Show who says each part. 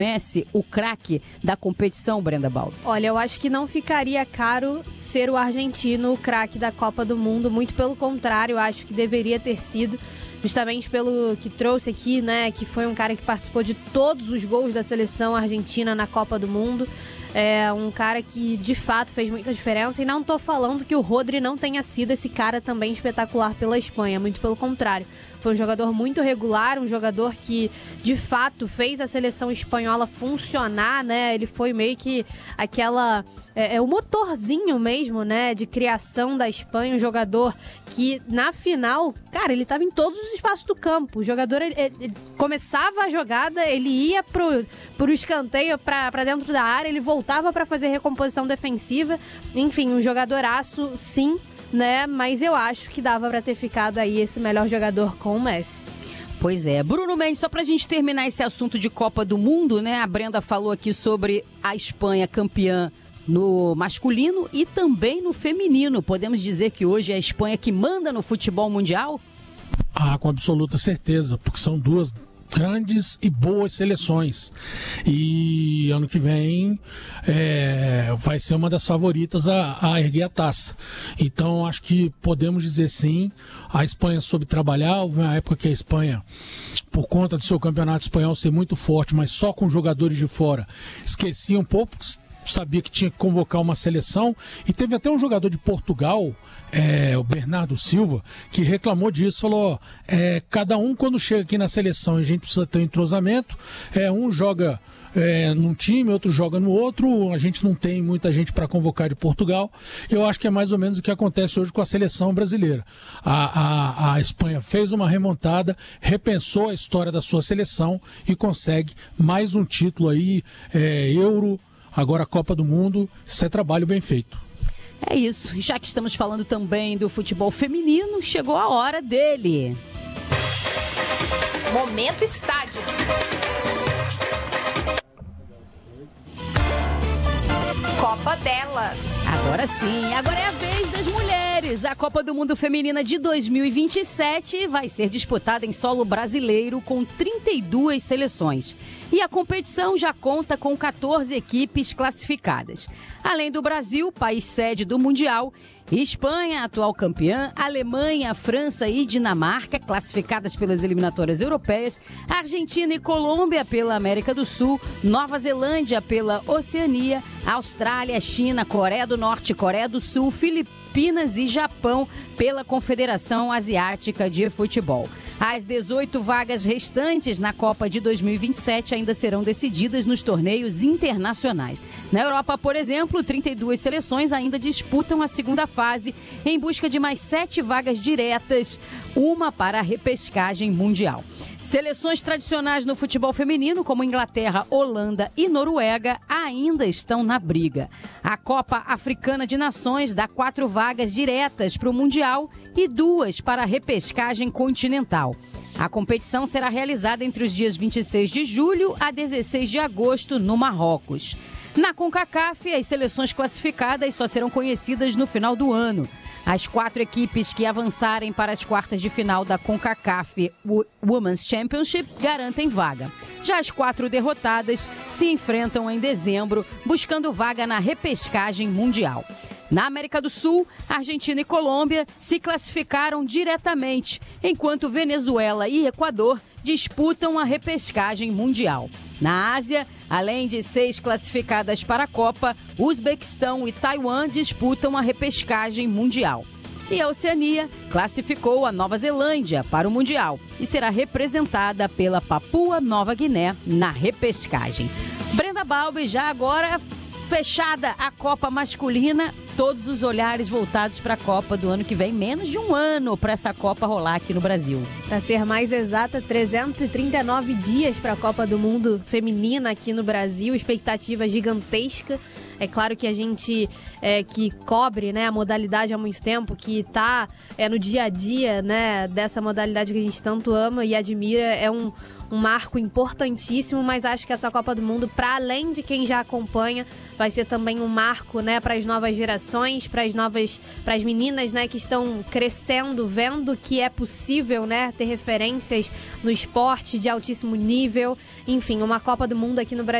Speaker 1: Messi o craque da competição, Brenda Balbi?
Speaker 2: Olha, eu acho que não ficaria caro ser o argentino o craque da Copa do Mundo, muito pelo contrário, eu acho que deveria ter sido, justamente pelo que trouxe aqui, né, que foi um cara que participou de todos os gols da seleção argentina na Copa do Mundo. É um cara que de fato fez muita diferença, e não tô falando que o Rodri não tenha sido esse cara também espetacular pela Espanha, muito pelo contrário. Foi um jogador muito regular, um jogador que de fato fez a seleção espanhola funcionar, né? Ele foi meio que o motorzinho mesmo, né, de criação da Espanha, um jogador que na final, cara, ele tava em todos os espaços do campo. O jogador ele começava a jogada, ele ia pro escanteio, pra dentro da área, ele voltava pra fazer recomposição defensiva. Enfim, um jogadoraço, sim, né? Mas eu acho que dava pra ter ficado aí esse melhor jogador com o Messi.
Speaker 1: Pois é. Bruno Mendes, só pra gente terminar esse assunto de Copa do Mundo, né? A Brenda falou aqui sobre a Espanha campeã no masculino e também no feminino. Podemos dizer que hoje é a Espanha que manda no futebol mundial?
Speaker 3: Ah, com absoluta certeza, porque são duas grandes e boas seleções, e ano que vem vai ser uma das favoritas a erguer a taça. Então acho que podemos dizer sim, a Espanha soube trabalhar. Houve uma época que a Espanha, por conta do seu campeonato espanhol ser muito forte, mas só com jogadores de fora, esquecia um pouco, sabia que tinha que convocar uma seleção, e teve até um jogador de Portugal, o Bernardo Silva, que reclamou disso, falou, cada um quando chega aqui na seleção a gente precisa ter um entrosamento, um joga num time, outro joga no outro, a gente não tem muita gente para convocar de Portugal. Eu acho que é mais ou menos o que acontece hoje com a seleção brasileira. A Espanha fez uma remontada, repensou a história da sua seleção e consegue mais um título aí, Euro, agora a Copa do Mundo. Isso é trabalho bem feito.
Speaker 1: É isso. Já que estamos falando também do futebol feminino, chegou a hora dele.
Speaker 4: Momento Estádio. Copa delas.
Speaker 1: Agora sim, agora é a vez das mulheres. A Copa do Mundo Feminina de 2027 vai ser disputada em solo brasileiro com 32 seleções. E a competição já conta com 14 equipes classificadas. Além do Brasil, país sede do Mundial, Espanha, atual campeã, Alemanha, França e Dinamarca, classificadas pelas eliminatórias europeias, Argentina e Colômbia pela América do Sul, Nova Zelândia pela Oceania, Austrália, China, Coreia do Norte, Coreia do Sul, Filipinas e Japão pela Confederação Asiática de Futebol. As 18 vagas restantes na Copa de 2027 ainda serão decididas nos torneios internacionais. Na Europa, por exemplo, 32 seleções ainda disputam a segunda fase em busca de mais 7 vagas diretas, uma para a repescagem mundial. Seleções tradicionais no futebol feminino, como Inglaterra, Holanda e Noruega, ainda estão na briga. A Copa Africana de Nações dá 4 vagas diretas para o Mundial e 2 para a repescagem continental. A competição será realizada entre os dias 26 de julho a 16 de agosto no Marrocos. Na CONCACAF, as seleções classificadas só serão conhecidas no final do ano. As 4 equipes que avançarem para as quartas de final da CONCACAF Women's Championship garantem vaga. Já as 4 derrotadas se enfrentam em dezembro, buscando vaga na repescagem mundial. Na América do Sul, Argentina e Colômbia se classificaram diretamente, enquanto Venezuela e Equador disputam a repescagem mundial. Na Ásia, além de 6 classificadas para a Copa, Uzbequistão e Taiwan disputam a repescagem mundial. E a Oceania classificou a Nova Zelândia para o Mundial e será representada pela Papua Nova Guiné na repescagem. Brenda Balbi, já agora fechada a Copa masculina, todos os olhares voltados para a Copa do ano que vem, menos de um ano para essa Copa rolar aqui no Brasil.
Speaker 2: Para ser mais exata, 339 dias para a Copa do Mundo feminina aqui no Brasil, expectativa gigantesca. É claro que a gente que cobre, né, a modalidade há muito tempo, que está no dia a dia, né, dessa modalidade que a gente tanto ama e admira, é um marco importantíssimo, mas acho que essa Copa do Mundo, para além de quem já acompanha, vai ser também um marco, né, para as novas gerações. inspirações para as meninas, né, que estão crescendo, vendo que é possível, né, ter referências no esporte de altíssimo nível. Enfim, uma Copa do Mundo aqui no Brasil